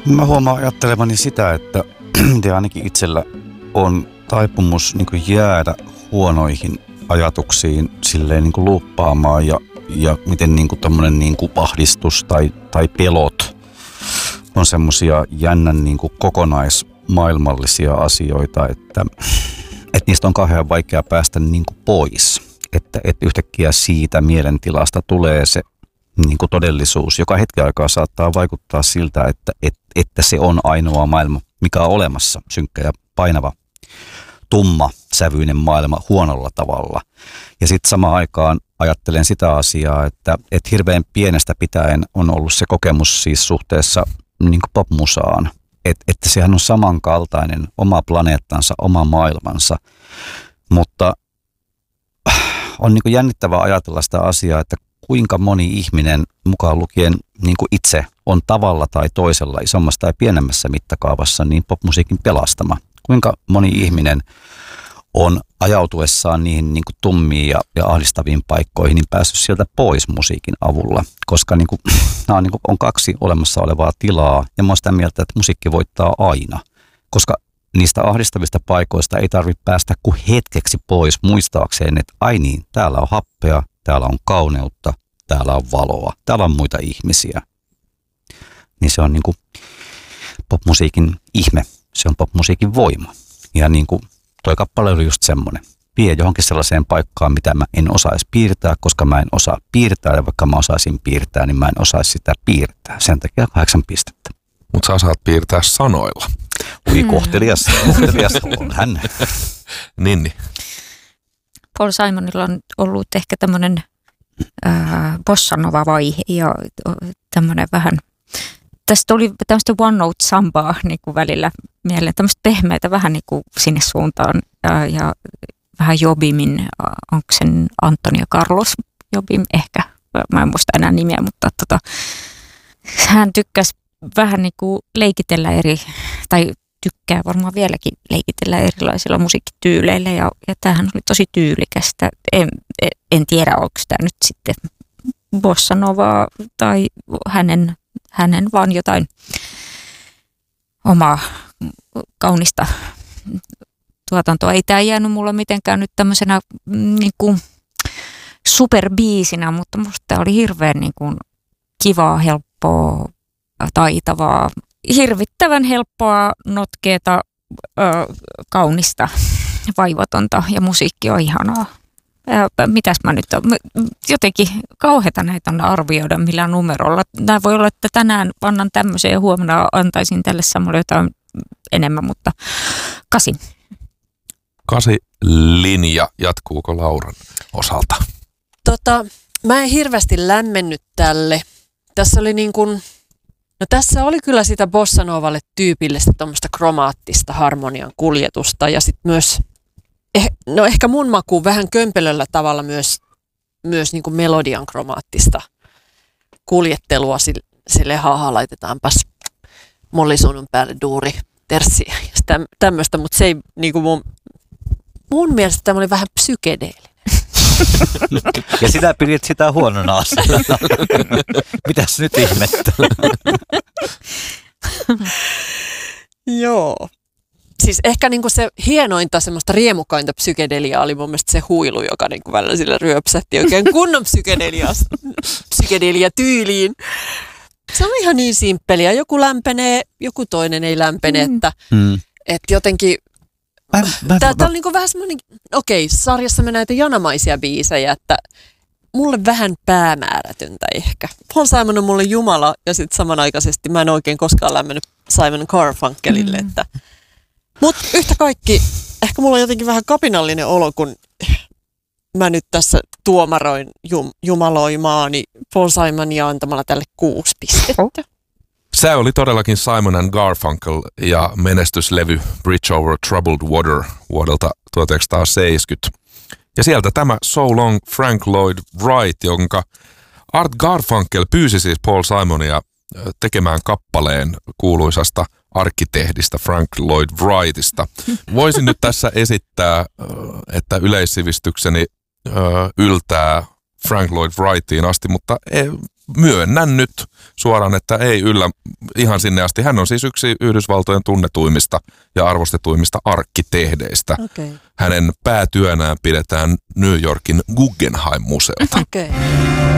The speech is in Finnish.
Mä huomaan ajattelevani sitä, että ainakin itsellä on taipumus niin kuin jäädä huonoihin ajatuksiin silleen niin kuin luuppaamaan ja miten niin kuin tommonen niin kuin ahdistus tai pelot on semmosia jännän niin kuin kokonaismaailmallisia asioita, että niistä on kauhean vaikea päästä niin kuin pois. Että yhtäkkiä siitä mielentilasta tulee se niin kuin todellisuus, joka hetken aikaa saattaa vaikuttaa siltä, että se on ainoa maailma, mikä on olemassa, synkkä ja painava, tumma, sävyinen maailma huonolla tavalla. Ja sitten samaan aikaan ajattelen sitä asiaa, että hirveän pienestä pitäen on ollut se kokemus siis suhteessa niin kuin popmusaan, että sehän on samankaltainen, oma planeettansa, oma maailmansa, mutta on niin kuin jännittävää ajatella sitä asiaa, että kuinka moni ihminen, mukaan lukien niin kuin itse, on tavalla tai toisella, isommassa tai pienemmässä mittakaavassa, niin popmusiikin pelastama. Kuinka moni ihminen on ajautuessaan niihin niin kuin tummiin ja ahdistaviin paikkoihin niin päässyt sieltä pois musiikin avulla. Koska niin kuin, nämä on kaksi olemassa olevaa tilaa, ja mä oon sitä mieltä, että musiikki voittaa aina. Koska niistä ahdistavista paikoista ei tarvitse päästä kuin hetkeksi pois muistaakseen, että ai niin, täällä on happea, täällä on kauneutta, täällä on valoa, täällä on muita ihmisiä. Niin se on niin kuin popmusiikin ihme, se on popmusiikin voima. Ja niin kuin toi kappale oli just semmoinen. Vie johonkin sellaiseen paikkaan, mitä mä en osaisi piirtää, koska mä en osaa piirtää. Ja vaikka mä osaisin piirtää, niin mä en osaisi sitä piirtää. Sen takia 8 pistettä. Mutta sä osaat piirtää sanoilla. Ui, kohtelias on hän. Ninni. Paul Simonilla on ollut ehkä tämmöinen bossanova vaihe ja tämmöinen vähän, tästä oli tämmöistä one note sambaa niin kuin välillä mieleen, tämmöistä pehmeitä vähän niin kuin sinne suuntaan ja vähän Jobimin, onko sen Antonio Carlos Jobim ehkä, mä en muista enää nimeä, mutta hän tykkäsi vähän niin kuin leikitellä tai tykkää varmaan vieläkin leikitellä erilaisilla musiikkityyleillä ja tämähän oli tosi tyylikästä. En tiedä, onko tämä nyt sitten bossanovaa tai hänen vaan jotain omaa kaunista tuotantoa. Ei tämä jäänyt mulla mitenkään nyt tämmöisenä niin kuin superbiisinä, mutta musta tämä oli hirveän niin kuin kivaa, helppoa, taitavaa, hirvittävän helppoa, notkeeta, kaunista, vaivatonta ja musiikki on ihanaa. Mitäs mä nyt on? Jotenkin kauheata näitä on arvioida millään numerolla. Tämä voi olla, että tänään annan tämmöisen ja huomenna antaisin tälle samalle jotain enemmän, mutta 8. 8 linja. Jatkuuko Lauran osalta? Mä en hirveästi lämmennyt tälle. Tässä oli niin kuin, tässä oli kyllä sitä bossanovalle tyypillistä tuommoista kromaattista harmonian kuljetusta ja sitten myös, ehkä mun makuun vähän kömpelöllä tavalla myös niin kuin melodian kromaattista kuljettelua sille laitetaanpas mollisunun päälle duuri terssiä ja tämmöistä, mutta se ei niin kuin mun mielestä tämä oli vähän psykedeellinen. Ja sitä pidit sitä huonona asiana. Mitäs nyt ihmettä? Joo. Siis ehkä niinku se hienointa, semmoista riemukainta psykedeliaa oli mun mielestä se huilu, joka niinku välillä sillä ryöpsätti oikein kunnon psykedelia-tyyliin. Se on ihan niin simppeliä. Joku lämpenee, joku toinen ei lämpene, että jotenkin Tämä on niinku vähän semmoinen, sarjassa me näitä janamaisia biisejä, että mulle vähän päämäärätöntä ehkä. Paul Simon on mulle jumala ja sitten samanaikaisesti mä en oikein koskaan lämmennyt Simon Garfunkelille. Mutta yhtä kaikki, ehkä mulla on jotenkin vähän kapinallinen olo, kun mä nyt tässä tuomaroin jumaloimaani Paul Simonia antamalla tälle 6 pistettä. Se oli todellakin Simon and Garfunkel ja menestyslevy Bridge Over Troubled Water vuodelta 1970. Ja sieltä tämä So Long Frank Lloyd Wright, jonka Art Garfunkel pyysi siis Paul Simonia tekemään kappaleen kuuluisasta arkkitehdistä Frank Lloyd Wrightista. Voisin nyt tässä esittää, että yleissivistykseni yltää Frank Lloyd Wrightiin asti, mutta myönnän nyt suoraan, että ei yllä ihan sinne asti. Hän on siis yksi Yhdysvaltojen tunnetuimmista ja arvostetuimmista arkkitehdeistä. Okay. Hänen päätyönään pidetään New Yorkin Guggenheim-museota. Okay.